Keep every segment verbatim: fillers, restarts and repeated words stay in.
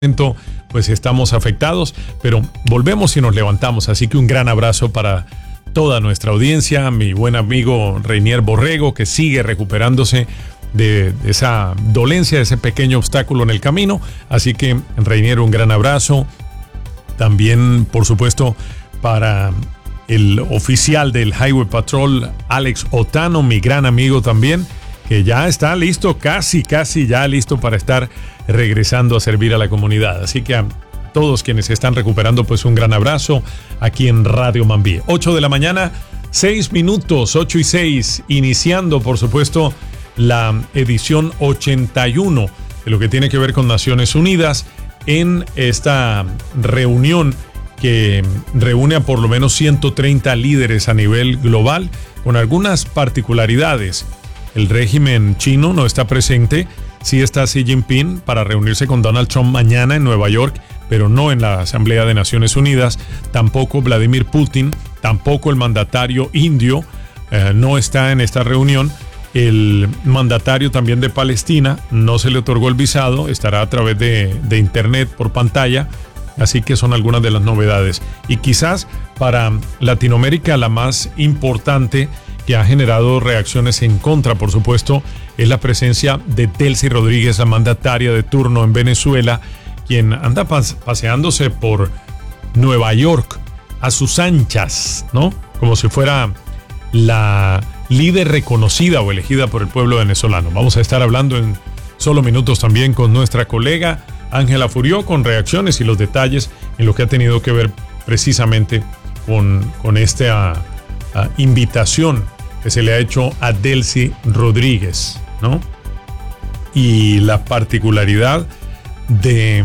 pues estamos afectados, pero volvemos y nos levantamos, así que un gran abrazo para toda nuestra audiencia, mi buen amigo Reinier Borrego, que sigue recuperándose de esa dolencia, de ese pequeño obstáculo en el camino, así que Reinier, un gran abrazo. También, por supuesto, para el oficial del Highway Patrol, Alex Otano, mi gran amigo también, que ya está listo, casi, casi ya listo para estar regresando a servir a la comunidad. Así que a todos quienes se están recuperando, pues un gran abrazo aquí en Radio Mambí. ocho de la mañana, seis minutos, ocho y seis, iniciando, por supuesto, la edición ochenta y uno de lo que tiene que ver con Naciones Unidas en esta reunión que reúne a por lo menos ciento treinta líderes a nivel global, con algunas particularidades. El régimen chino no está presente, sí está Xi Jinping para reunirse con Donald Trump mañana en Nueva York, pero no en la Asamblea de Naciones Unidas, tampoco Vladimir Putin, tampoco el mandatario indio, eh, no está en esta reunión. El mandatario también de Palestina no se le otorgó el visado, estará a través de, de internet por pantalla, así que son algunas de las novedades. Y quizás para Latinoamérica la más importante, que ha generado reacciones en contra, por supuesto, es la presencia de Delcy Rodríguez, la mandataria de turno en Venezuela, quien anda pas- paseándose por Nueva York a sus anchas, ¿no? Como si fuera la líder reconocida o elegida por el pueblo venezolano. Vamos a estar hablando en solo minutos también con nuestra colega Ángela Furió, con reacciones y los detalles en lo que ha tenido que ver precisamente con, con esta uh, invitación que se le ha hecho a Delcy Rodríguez, ¿no? Y la particularidad de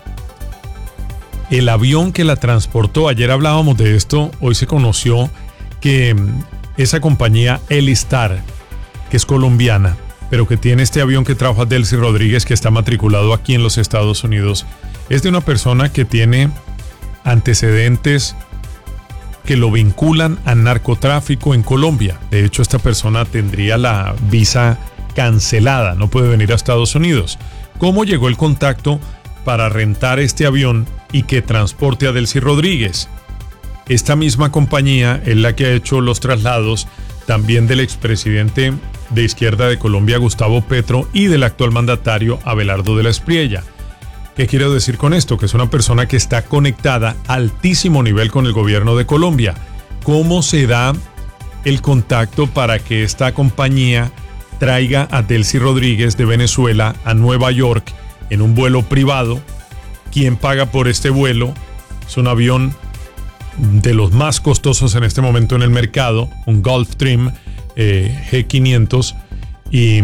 el avión que la transportó, ayer hablábamos de esto, hoy se conoció que esa compañía Elistar, que es colombiana, pero que tiene este avión que trajo a Delcy Rodríguez, que está matriculado aquí en los Estados Unidos, es de una persona que tiene antecedentes que lo vinculan a narcotráfico en Colombia. De hecho, esta persona tendría la visa cancelada, no puede venir a Estados Unidos. ¿Cómo llegó el contacto para rentar este avión y que transporte a Delcy Rodríguez? Esta misma compañía es la que ha hecho los traslados también del expresidente de Izquierda de Colombia, Gustavo Petro, y del actual mandatario Abelardo de la Espriella. ¿Qué quiero decir con esto? Que es una persona que está conectada a altísimo nivel con el gobierno de Colombia. ¿Cómo se da el contacto para que esta compañía traiga a Delcy Rodríguez de Venezuela a Nueva York en un vuelo privado? ¿Quién paga por este vuelo? Es un avión de los más costosos en este momento en el mercado, un Gulfstream eh, G quinientos. ¿Y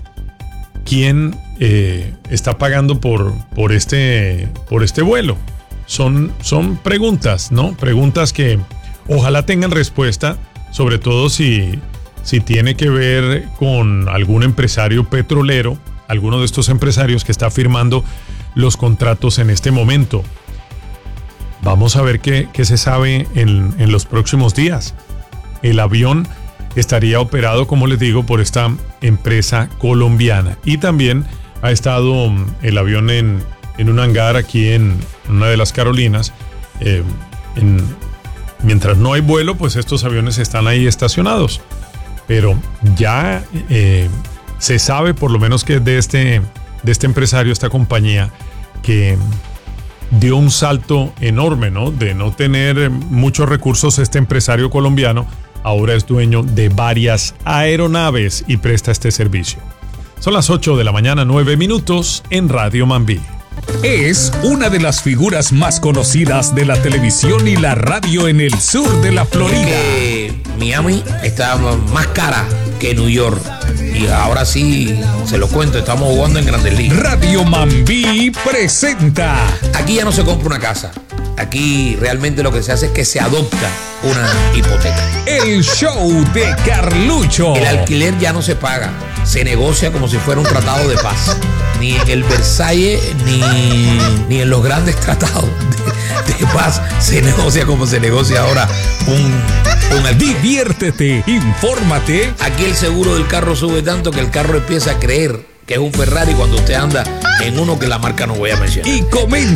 quién eh, está pagando por, por, este, por este vuelo? Son, son preguntas, ¿no? Preguntas que ojalá tengan respuesta, sobre todo si, si tiene que ver con algún empresario petrolero, alguno de estos empresarios que está firmando los contratos en este momento. Vamos a ver qué, qué se sabe en, en los próximos días. El avión estaría operado, como les digo, por esta empresa colombiana. Y también ha estado el avión en, en un hangar aquí en una de las Carolinas. Eh, en, mientras no hay vuelo, pues estos aviones están ahí estacionados. Pero ya eh, se sabe, por lo menos que de este, de este empresario, esta compañía, que dio un salto enorme, ¿no? De no tener muchos recursos, este empresario colombiano ahora es dueño de varias aeronaves y presta este servicio. Son las ocho de la mañana, nueve minutos en Radio Mambí. Es una de las figuras más conocidas de la televisión y la radio en el sur de la Florida. Que Miami está más cara que New York. Y ahora sí, se lo cuento, estamos jugando en Grandes Ligas. Radio Mambí presenta. Aquí ya no se compra una casa. Aquí realmente lo que se hace es que se adopta una hipoteca. El show de Carlucho. El alquiler ya no se paga. Se negocia como si fuera un tratado de paz. Ni en el Versalles, ni, ni en los grandes tratados de, de paz se negocia como se negocia ahora un, un alquiler. Diviértete, infórmate. Aquí el seguro del carro sube tanto que el carro empieza a creer que es un Ferrari cuando usted anda en uno que la marca no voy a mencionar. Y comenta.